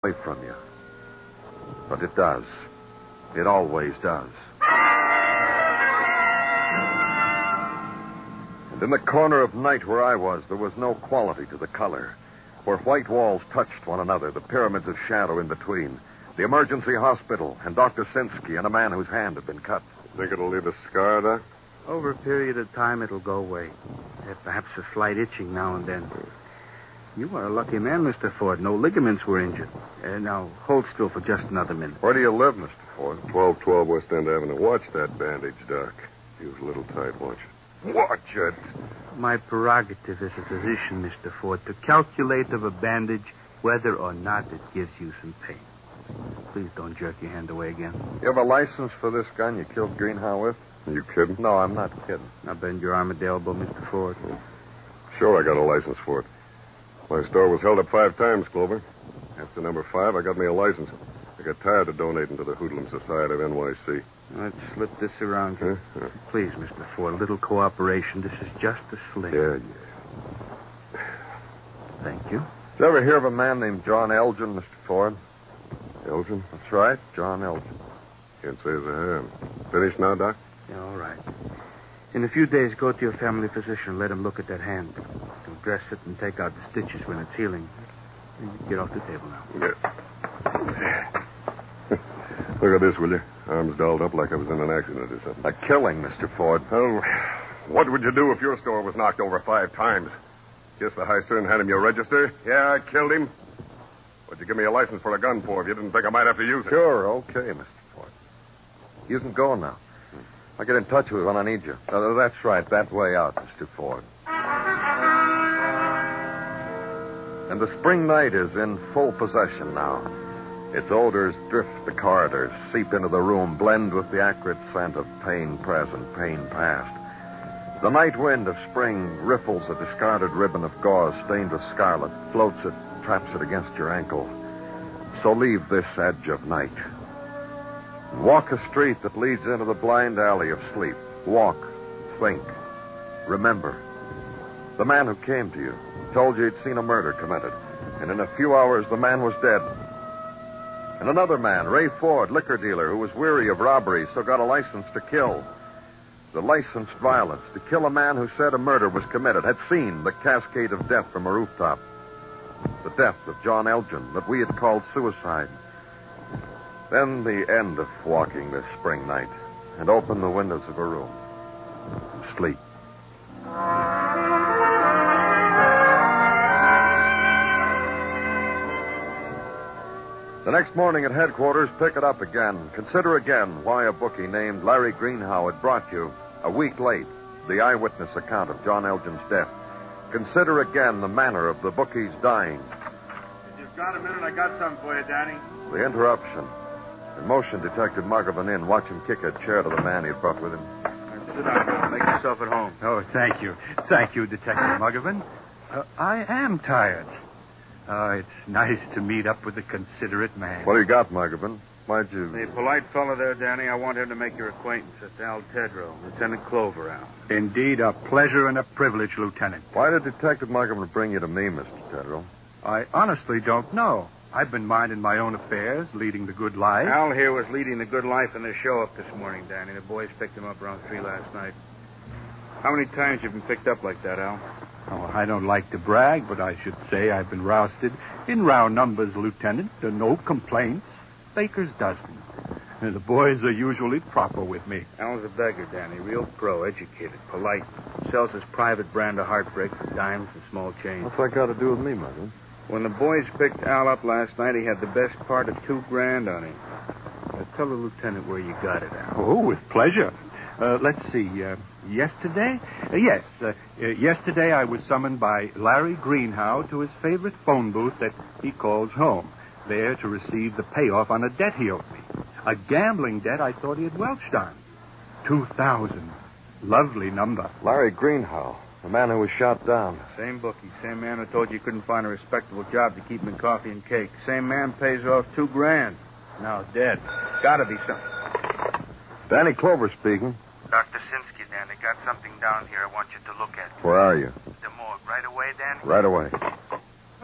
away from you. But it does. It always does. And in the corner of night where I was, there was no quality to the color. Where white walls touched one another, the pyramids of shadow in between, the emergency hospital, and Dr. Sinsky and a man whose hand had been cut. Think it'll leave a scar, Doc? Over a period of time, it'll go away. Perhaps a slight itching now and then. You are a lucky man, Mr. Ford. No ligaments were injured. Now, hold still for just another minute. Where do you live, Mr. Ford? 1212 West End Avenue. Watch that bandage, Doc. He was a little tight. Watch it. Watch it. My prerogative as a physician, Mr. Ford, to calculate of a bandage whether or not it gives you some pain. Please don't jerk your hand away again. You have a license for this gun you killed Greenhow with? Are you kidding? No, I'm not kidding. Now bend your arm at the elbow, Mr. Ford. Sure, I got a license for it. My store was held up 5 times, Clover. After number 5, I got me a license. I got tired of donating to the Hoodlum Society of NYC. Let's slip this around here. Huh? Please, Mr. Ford, a little cooperation. This is just a sling. Yeah. Thank you. Did you ever hear of a man named John Elgin, Mr. Ford? Elgin? That's right, John Elgin. Can't say as I have. Finished now, Doc? Yeah, all right. In a few days, go to your family physician. Let him look at that hand. To dress it and take out the stitches when it's healing. Get off the table now. Yeah. Look at this, will you? Arms dolled up like I was in an accident or something. A killing, Mr. Ford. Well, what would you do if your store was knocked over 5 times? Kiss the high sir and hand him your register? Yeah, I killed him. What'd you give me a license for a gun for if you didn't think I might have to use it? Sure, okay, Mr. Ford. You can go now. I'll get in touch with you when I need you. That's right, that way out, Mr. Ford. And the spring night is in full possession now. Its odors drift the corridors, seep into the room, blend with the acrid scent of pain present, pain past. The night wind of spring riffles a discarded ribbon of gauze stained with scarlet, floats it, traps it against your ankle. So leave this edge of night. Walk a street that leads into the blind alley of sleep. Walk, think, remember. The man who came to you told you he'd seen a murder committed, and in a few hours the man was dead. And another man, Ray Ford, liquor dealer, who was weary of robbery, so got a license to kill. The licensed violence, to kill a man who said a murder was committed, had seen the cascade of death from a rooftop. The death of John Elgin, that we had called suicide. Then the end of walking this spring night, and open the windows of a room. And sleep. The next morning at headquarters, pick it up again. Consider again why a bookie named Larry Greenhow had brought you, a week late, the eyewitness account of John Elgin's death. Consider again the manner of the bookie's dying. If you've got a minute, I got something for you, Danny. The interruption. And motion Detective Muggavan in. Watch him kick a chair to the man he had brought with him. Sit down, Bill. Make yourself at home. Oh, thank you. Thank you, Detective Muggavan. I am tired. It's nice to meet up with a considerate man. What do you got, Muggavan? Why'd you... The polite fellow there, Danny, I want him to make your acquaintance. It's Al Tedrow, Lieutenant Clover, Al. Indeed, a pleasure and a privilege, Lieutenant. Why did Detective Muggavan bring you to me, Mr. Tedrow? I honestly don't know. I've been minding my own affairs, leading the good life. Al here was leading the good life in the show up this morning, Danny. The boys picked him up around 3 last night. How many times have you been picked up like that, Al? Oh, I don't like to brag, but I should say I've been rousted in round numbers, Lieutenant. No complaints. Baker's dozen. The boys are usually proper with me. Al's a beggar, Danny. Real pro, educated, polite. Sells his private brand of heartbreak for dimes and small change. What's that got to do with me, Muggavan? When the boys picked Al up last night, he had the best part of $2,000 on him. Tell the lieutenant where you got it, Al. Oh, with pleasure. Let's see. Yesterday? Yes. Yesterday I was summoned by Larry Greenhow to his favorite phone booth that he calls home, there to receive the payoff on a debt he owed me. A gambling debt I thought he had welched on. 2,000. Lovely number. Larry Greenhow, the man who was shot down. Same bookie, same man who told you couldn't find a respectable job to keep him in coffee and cake. Same man pays off $2,000. Now dead. Gotta be something. Danny Clover speaking. Dr. Sinsky, Danny, got something down here I want you to look at. Where are you? The morgue. Right away, Danny? Right away.